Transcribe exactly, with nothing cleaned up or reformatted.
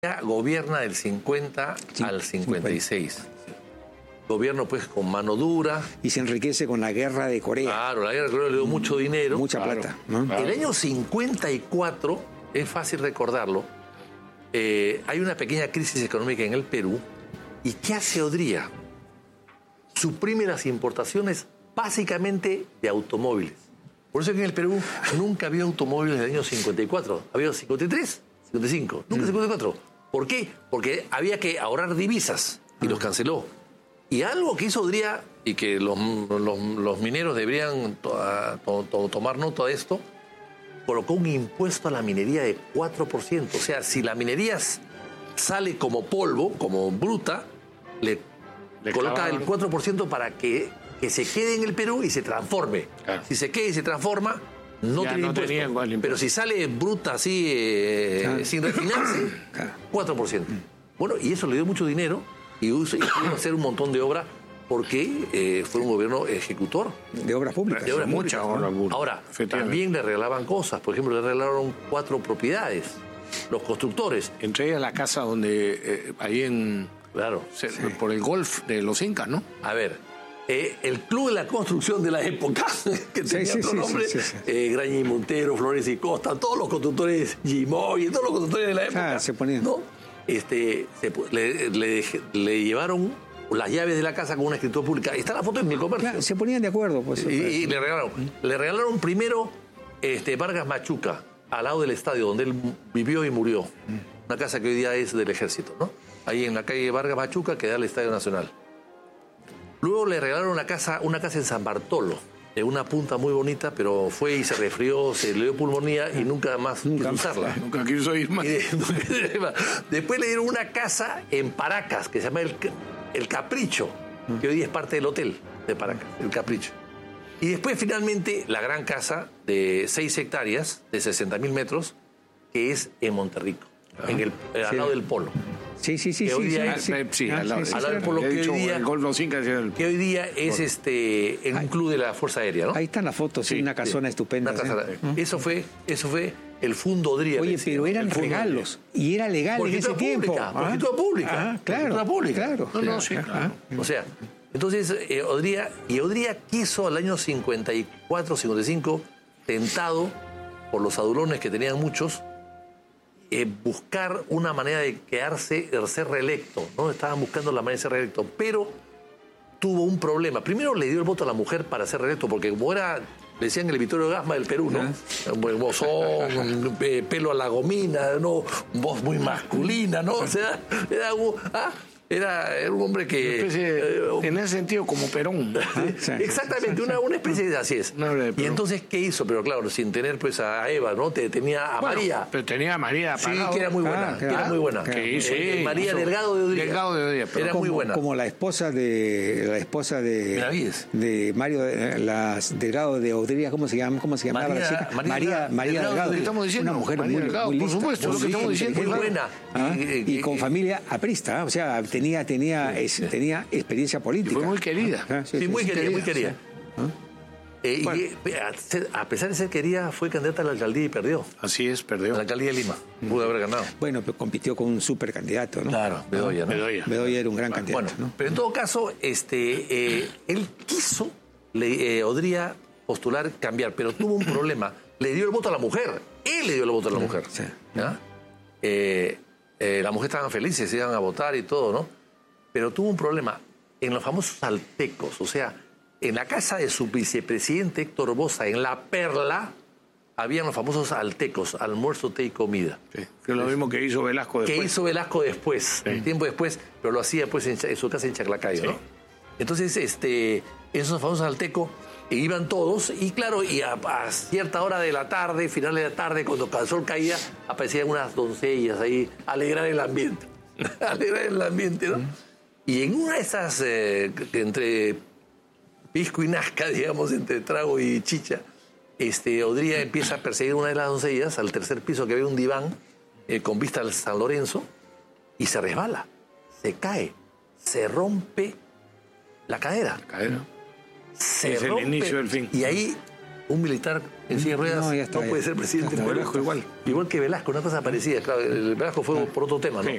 Gobierna del cincuenta Sí, al cincuenta y seis. Gobierno pues con mano dura. Y se enriquece con la guerra de Corea. Claro, la guerra de Corea le dio mucho dinero. Mucha Claro. plata, ¿no? Claro. El año cincuenta y cuatro, es fácil recordarlo, eh, hay una pequeña crisis económica en el Perú. ¿Y qué hace Odría? Suprime las importaciones básicamente de automóviles. Por eso es que en el Perú nunca había automóviles del año cincuenta y cuatro. Había cincuenta y tres, cincuenta y cinco, nunca cincuenta y cuatro. ¿Por qué? Porque había que ahorrar divisas y los canceló. Y algo que hizo Odría, y que los, los, los mineros deberían to, to, to, tomar nota de esto, colocó un impuesto a la minería de cuatro por ciento. O sea, si la minería sale como polvo, como bruta, le, le coloca clavaron. el cuatro por ciento para que, que se quede en el Perú y se transforme. Claro. Si se queda y se transforma, no tiene no impuesto. impuesto. Pero si sale bruta así, eh, claro. sin refinarse, claro. cuatro por ciento. Bueno, y eso le dio mucho dinero y, uso, y pudo hacer un montón de obra porque eh, fue un gobierno ejecutor. De obras públicas. De obras Muchas públicas. obras públicas. Ahora, también le regalaban cosas. Por ejemplo, le regalaron cuatro propiedades. Los constructores. Entre ellas la casa donde, eh, ahí en... Claro. Se, sí. Por el golf de los incas, ¿no? A ver, eh, el Club de la Construcción de la época, que tenía sí, sí, otro nombre, sí, sí, sí. Eh, Graña y Montero, Flores y Costa, todos los constructores, Gimoy, todos los constructores de la época. Ah, se ponían. ¿No? Este, se, le, le, le llevaron las llaves de la casa con una escritura pública. Está la foto en mi comercio. Claro, se ponían de acuerdo. Pues, y, y le regalaron. ¿Mm? Le regalaron primero este, Vargas Machuca, al lado del estadio donde él vivió y murió. ¿Mm? Una casa que hoy día es del ejército, ¿no? Ahí en la calle Vargas Machuca, que da al Estadio Nacional. Luego le regalaron una casa, una casa en San Bartolo, de una punta muy bonita, pero fue y se resfrió, se le dio pulmonía y nunca más nunca quiso usarla. Nunca quiso ir más. Después le dieron una casa en Paracas, que se llama El, el Capricho, que hoy día es parte del hotel de Paracas, El Capricho. Y después finalmente la gran casa de seis hectáreas, de sesenta mil metros, que es en Monterrico, ah, en el, al sí. lado del Polo. Sí, sí, sí. Que hoy día sí, es, sí, sí, al lado, sí, al lado del Polo, que hoy día, el Golf Los Incas, el... que hoy día es este, en un club de la Fuerza Aérea, ¿no? Ahí están las fotos, sí, una casona sí, estupenda. Una casa, ¿sí? Eso fue, eso fue el Fundo Odría. Oye, pero eran regalos y era legal por en ese tiempo. Pública, por escritura pública. Ah, claro, por pública. Claro. No, no, sí, claro. O sea, entonces eh, Odría, y Odría quiso al año cincuenta y cuatro, cincuenta y cinco, tentado por los adulones que tenían muchos, Eh, buscar una manera de quedarse, de ser reelecto, ¿no? Estaban buscando la manera de ser reelecto, pero tuvo un problema. Primero le dio el voto a la mujer para ser reelecto, porque como era, le decían el Vittorio Gasma del Perú, ¿no? Un bozón, pelo a la gomina, ¿no? Voz muy masculina, ¿no? O sea, era un... ¿ah? Era, era un hombre que... Especie, eh, en ese sentido, como Perón. Sí, exactamente, una, una especie de así es. No, y entonces, ¿qué hizo? Pero claro, sin tener pues a Eva, ¿no? Te, tenía a bueno, María. Pero tenía a María Sí, apagado. que era muy buena, ah, que era muy buena. Que, sí, eh, María Delgado de Odría. Delgado de Odría. Era como, muy buena. Como la esposa de... La esposa de... Benavides. De Mario las Delgado de Odría, ¿cómo se llama? ¿Cómo se llamaba María, la chica? María, María, María Delgado. Delgado. Estamos diciendo, una mujer María muy, Delgado, muy por lista. supuesto, muy lo que estamos diciendo. Muy buena. ¿Ah? Y, y, y con familia aprista, o sea, tenía, tenía, sí, es, sí. tenía experiencia política. Y fue muy querida. Ah, sí, sí, sí, muy querida, muy querida. Sí. ¿Ah? Eh, bueno. Y a pesar de ser querida, fue candidata a la alcaldía y perdió. Así es, perdió. A la alcaldía de Lima. Pudo haber ganado. Bueno, pero compitió con un supercandidato, ¿no? Claro, Bedoya, ¿no? Bedoya. Bedoya era un gran bueno, candidato, bueno, ¿no? Pero en todo caso, este, eh, él quiso, le, eh, Odría postular, cambiar, pero tuvo un problema. Le dio el voto a la mujer. Él le dio el voto a la mujer. Sí. ¿Ya? Eh, eh, la mujer estaban felices, se iban a votar y todo, ¿no? Pero tuvo un problema. En los famosos saltecos, o sea, en la casa de su vicepresidente Héctor Boza, en La Perla, habían los famosos altecos, almuerzo, té y comida. Sí, que es lo mismo que hizo Velasco después. Que hizo Velasco después, sí. tiempo después, pero lo hacía pues en, en su casa en Chaclacayo, sí. ¿no? Entonces, este, esos famosos altecos iban todos, y claro, y a, a cierta hora de la tarde, final de la tarde, cuando el sol caía, aparecían unas doncellas ahí, a alegrar el ambiente. alegrar el ambiente, ¿no? Mm. Y en una de esas, eh, entre pisco y nazca, digamos, entre trago y chicha, este, Odría empieza a perseguir una de las doncellas al tercer piso, que había un diván eh, con vista al San Lorenzo, y se resbala, se cae, se rompe la cadera. La cadera. Se es rompe, el inicio del fin. Y ahí un militar en silla de ruedas no, está, no puede ser presidente. Velasco igual. Igual que Velasco, una cosa parecida. Claro, el Velasco fue por otro tema, ¿no? Sí.